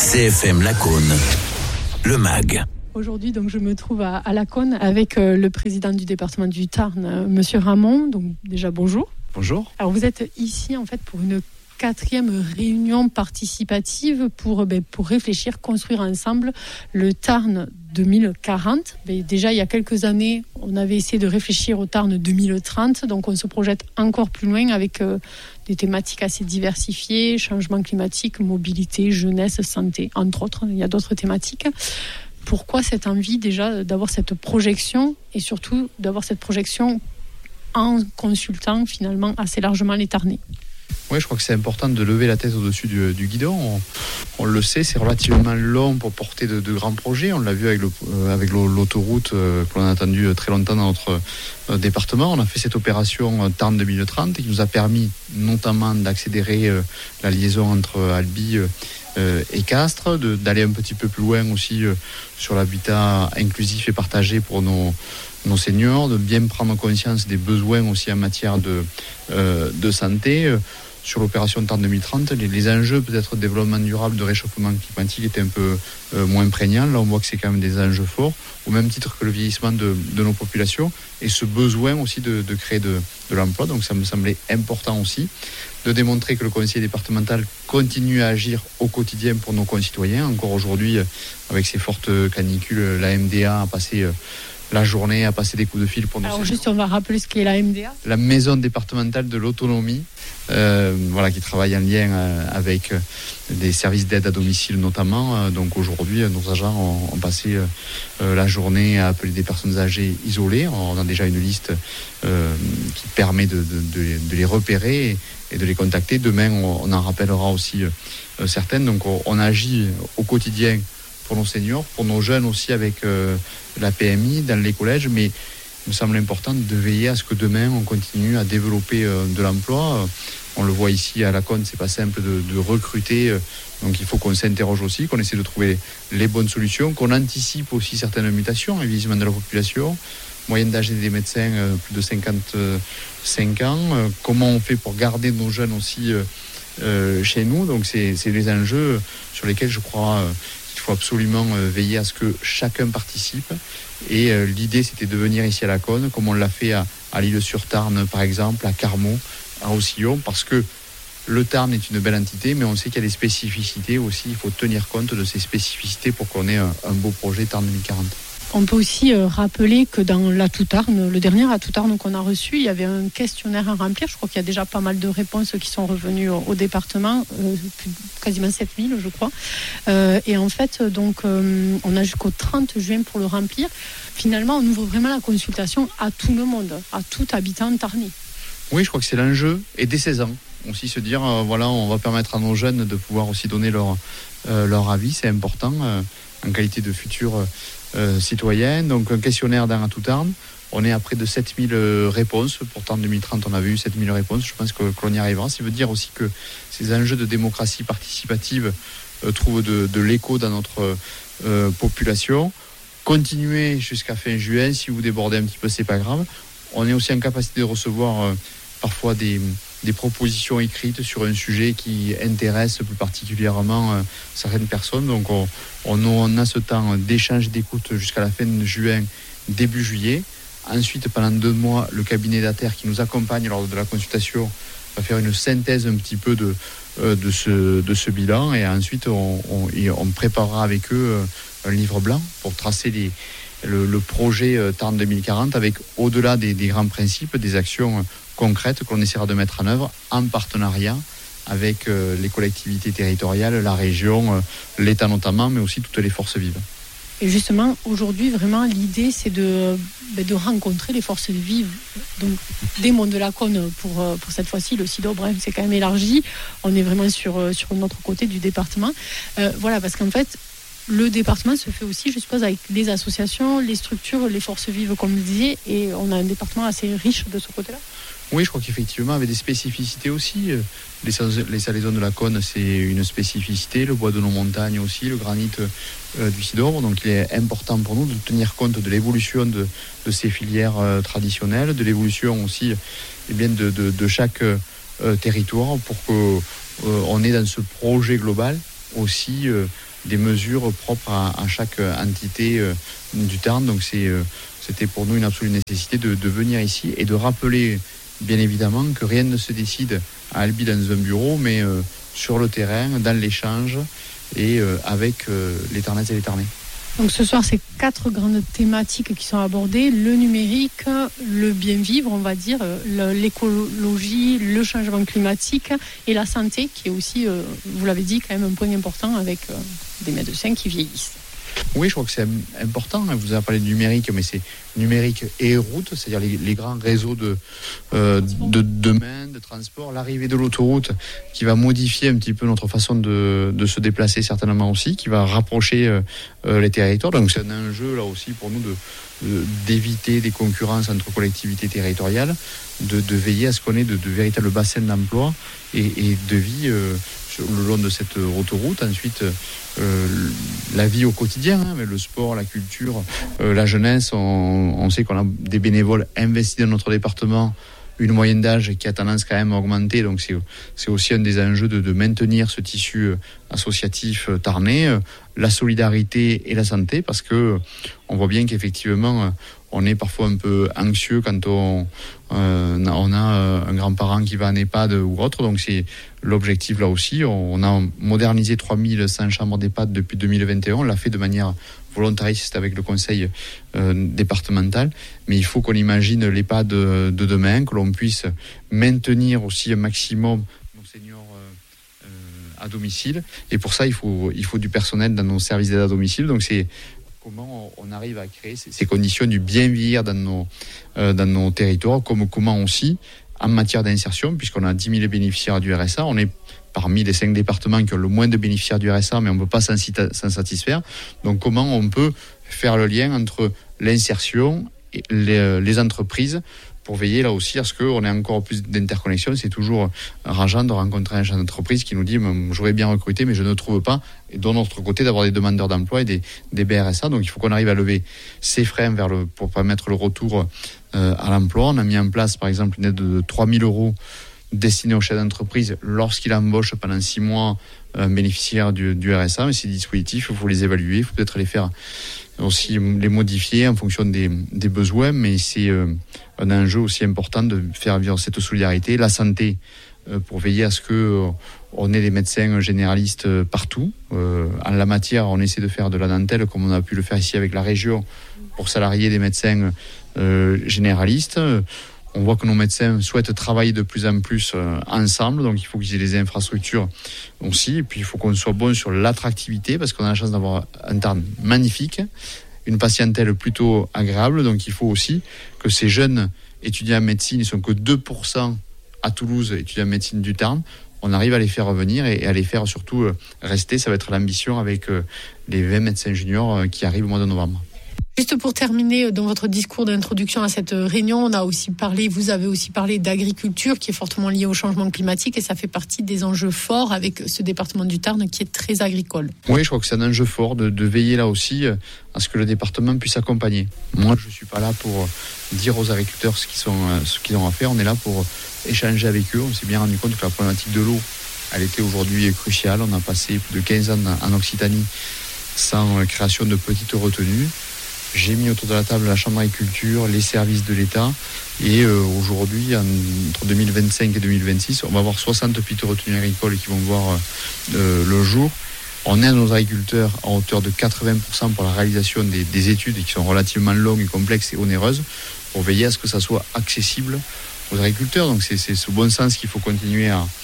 CFM Lacaune, le MAG. Aujourd'hui, donc, je me trouve à Lacaune avec le président du département du Tarn, Monsieur Ramon. Donc, déjà, bonjour. Bonjour. Alors, vous êtes ici, en fait, pour une 4e réunion participative pour réfléchir, construire ensemble le Tarn 2040. Mais déjà, il y a quelques années, on avait essayé de réfléchir au Tarn 2030. Donc, on se projette encore plus loin avec des thématiques assez diversifiées, changement climatique, mobilité, jeunesse, santé, entre autres. Il y a d'autres thématiques. Pourquoi cette envie déjà d'avoir cette projection et surtout d'avoir cette projection en consultant finalement assez largement les Tarnais? Oui, je crois que c'est important de lever la tête au-dessus du guidon. On le sait, c'est relativement long pour porter de grands projets. On l'a vu avec l'autoroute que l'on a attendu très longtemps dans notre département. On a fait cette opération Tarn 2030 qui nous a permis notamment d'accélérer la liaison entre Albi et Castres, d'aller un petit peu plus loin aussi sur l'habitat inclusif et partagé pour nos seniors, de bien prendre conscience des besoins aussi en matière de santé. Sur l'opération Tarn 2030, les enjeux peut-être de développement durable, de réchauffement climatique étaient un peu moins prégnants. Là, on voit que c'est quand même des enjeux forts, au même titre que le vieillissement de nos populations et ce besoin aussi de créer de l'emploi. Donc ça me semblait important aussi de démontrer que le conseil départemental continue à agir au quotidien pour nos concitoyens. Encore aujourd'hui, avec ces fortes canicules, la MDA a passé la journée à passer des coups de fil pour nous. Alors juste, on va rappeler ce qu'est la MDA. La maison départementale de l'autonomie, qui travaille en lien avec des services d'aide à domicile notamment. Donc aujourd'hui, nos agents ont passé la journée à appeler des personnes âgées isolées. On a déjà une liste qui permet de les repérer et de les contacter. Demain, on en rappellera aussi certaines. Donc on agit au quotidien pour nos seniors, pour nos jeunes aussi avec la PMI dans les collèges, mais il me semble important de veiller à ce que demain on continue à développer de l'emploi. On le voit ici à Lacaune, c'est pas simple de recruter, donc il faut qu'on s'interroge aussi, qu'on essaie de trouver les bonnes solutions, qu'on anticipe aussi certaines mutations, un vieillissement de la population, moyenne d'âge des médecins plus de 55 ans, comment on fait pour garder nos jeunes aussi chez nous. Donc c'est des enjeux sur lesquels je crois il faut absolument veiller à ce que chacun participe. Et l'idée, c'était de venir ici à Lacaune, comme on l'a fait à l'Île-sur-Tarn, par exemple, à Carmaux, à Roussillon, parce que le Tarn est une belle entité, mais on sait qu'il y a des spécificités aussi. Il faut tenir compte de ces spécificités pour qu'on ait un beau projet Tarn 2040. On peut aussi rappeler que dans l'Atout Tarn, le dernier Atout Tarn qu'on a reçu, il y avait un questionnaire à remplir. Je crois qu'il y a déjà pas mal de réponses qui sont revenues au département, quasiment 7000 je crois. Et en fait, donc, on a jusqu'au 30 juin pour le remplir. Finalement, on ouvre vraiment la consultation à tout le monde, à tout habitant tarnais. Oui, je crois que c'est l'enjeu. Et dès 16 ans, aussi se dire, on va permettre à nos jeunes de pouvoir aussi donner leur avis. C'est important en qualité de futurs citoyens. Donc un questionnaire dans Atout Tarn. On est à près de 7000 réponses. Pourtant, en 2030, on avait eu 7000 réponses. Je pense qu'on y arrivera. Ça veut dire aussi que ces enjeux de démocratie participative trouvent de l'écho dans notre population. Continuez jusqu'à fin juin. Si vous débordez un petit peu, c'est pas grave. On est aussi en capacité de recevoir parfois des propositions écrites sur un sujet qui intéresse plus particulièrement certaines personnes. Donc on a ce temps d'échange, d'écoute jusqu'à la fin de juin, début juillet. Ensuite, pendant 2 mois, le cabinet d'ATER qui nous accompagne lors de la consultation va faire une synthèse un petit peu de ce bilan. Et ensuite, on préparera avec eux un livre blanc pour tracer le projet Tarn 2040 avec, au-delà des grands principes, des actions concrètes qu'on essaiera de mettre en œuvre en partenariat avec les collectivités territoriales, la région, l'État notamment, mais aussi toutes les forces vives. Et justement, aujourd'hui, vraiment, l'idée, c'est de rencontrer les forces vives. Donc, des mondes de Lacaune, pour cette fois-ci, le CIDO, bref, c'est quand même élargi. On est vraiment sur notre côté du département. Parce qu'en fait, le département se fait aussi, je suppose, avec les associations, les structures, les forces vives, comme vous disiez, et on a un département assez riche de ce côté-là. Oui, je crois qu'effectivement, avec des spécificités aussi. Les salaisons de Lacaune, c'est une spécificité. Le bois de nos montagnes aussi, le granit du Cidore. Donc, il est important pour nous de tenir compte de l'évolution de ces filières traditionnelles, de l'évolution aussi de chaque territoire pour qu'on ait dans ce projet global aussi des mesures propres à chaque entité du Tarn. Donc c'était pour nous une absolue nécessité de venir ici et de rappeler bien évidemment que rien ne se décide à Albi dans un bureau, mais sur le terrain, dans l'échange et avec les Tarnaises et les Tarnais. Donc ce soir, c'est 4 grandes thématiques qui sont abordées: le numérique, le bien vivre, on va dire, l'écologie, le changement climatique et la santé, qui est aussi, vous l'avez dit, quand même un point important avec des médecins qui vieillissent. Oui, je crois que c'est important. Vous avez parlé de numérique, mais c'est numérique et route, c'est-à-dire les grands réseaux de main, de transport, l'arrivée de l'autoroute qui va modifier un petit peu notre façon de se déplacer certainement aussi, qui va rapprocher les territoires. Donc c'est un enjeu là aussi pour nous d'éviter des concurrences entre collectivités territoriales, de veiller à ce qu'on ait de véritables bassins d'emploi et de vie le long de cette autoroute. Ensuite, la vie au quotidien, mais le sport, la culture, la jeunesse. On sait qu'on a des bénévoles investis dans notre département, une moyenne d'âge qui a tendance quand même à augmenter. Donc c'est aussi un des enjeux de maintenir ce tissu associatif tarnais, la solidarité et la santé, parce que on voit bien qu'effectivement on est parfois un peu anxieux quand on a un grand-parent qui va en EHPAD ou autre. Donc c'est l'objectif là aussi. On a modernisé 3100 chambres d'EHPAD depuis 2021. On l'a fait de manière volontariste avec le conseil départemental. Mais il faut qu'on imagine l'EHPAD de demain, que l'on puisse maintenir aussi un maximum nos seniors à domicile. Et pour ça, il faut du personnel dans nos services d'aide à domicile. Donc c'est comment on arrive à créer ces conditions du bien vieillir dans nos territoires, comment aussi en matière d'insertion, puisqu'on a 10 000 bénéficiaires du RSA. On est parmi les 5 départements qui ont le moins de bénéficiaires du RSA, mais on ne peut pas s'en satisfaire. Donc comment on peut faire le lien entre l'insertion et les entreprises pour veiller là aussi à ce qu'on ait encore plus d'interconnexion. C'est toujours rageant de rencontrer un chef d'entreprise qui nous dit « j'aurais bien recruté, mais je ne trouve pas ». Et de notre côté, d'avoir des demandeurs d'emploi et des BRSA. Donc il faut qu'on arrive à lever ces freins pour permettre le retour à l'emploi. On a mis en place par exemple une aide de 3 000 € destinée aux chefs d'entreprise lorsqu'il embauche pendant 6 mois un bénéficiaire du RSA. Mais ces dispositifs, il faut les évaluer, il faut peut-être les faire aussi, les modifier en fonction des besoins, mais c'est un enjeu aussi important de faire vivre cette solidarité, la santé, pour veiller à ce que on ait des médecins généralistes partout. En la matière, on essaie de faire de la dentelle, comme on a pu le faire ici avec la région, pour salarier des médecins généralistes. On voit que nos médecins souhaitent travailler de plus en plus ensemble, donc il faut qu'ils aient les infrastructures aussi. Et puis il faut qu'on soit bon sur l'attractivité, parce qu'on a la chance d'avoir un Tarn magnifique, une patientèle plutôt agréable. Donc il faut aussi que ces jeunes étudiants en médecine, ils sont que 2% à Toulouse, étudiants en médecine du Tarn, on arrive à les faire revenir et à les faire surtout rester. Ça va être l'ambition avec les 20 médecins juniors qui arrivent au mois de novembre. Juste pour terminer, dans votre discours d'introduction à cette réunion, vous avez aussi parlé d'agriculture qui est fortement liée au changement climatique, et ça fait partie des enjeux forts avec ce département du Tarn qui est très agricole. Oui, je crois que c'est un enjeu fort de veiller là aussi à ce que le département puisse accompagner. Moi, je ne suis pas là pour dire aux agriculteurs ce qu'ils ont à faire. On est là pour échanger avec eux. On s'est bien rendu compte que la problématique de l'eau, elle était aujourd'hui cruciale. On a passé plus de 15 ans en Occitanie sans création de petites retenues. J'ai mis autour de la table la Chambre d'agriculture, les services de l'État, et aujourd'hui, entre 2025 et 2026, on va avoir 60 petites retenues agricoles qui vont voir le jour. On aide nos agriculteurs à hauteur de 80% pour la réalisation des études qui sont relativement longues et complexes et onéreuses, pour veiller à ce que ça soit accessible aux agriculteurs. Donc c'est ce bon sens qu'il faut continuer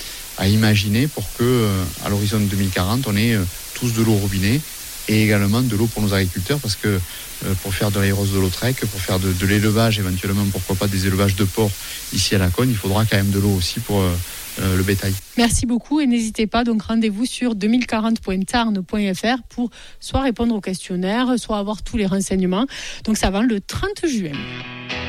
à imaginer pour que à l'horizon de 2040, on ait tous de l'eau au robinet, et également de l'eau pour nos agriculteurs, parce que pour faire de l'aérose de Lautrec, pour faire de l'élevage, éventuellement pourquoi pas des élevages de porc ici à la Cône, il faudra quand même de l'eau aussi pour le bétail. Merci beaucoup, et n'hésitez pas, donc rendez-vous sur 2040.tarn.fr pour soit répondre au questionnaire, soit avoir tous les renseignements. Donc ça va le 30 juin.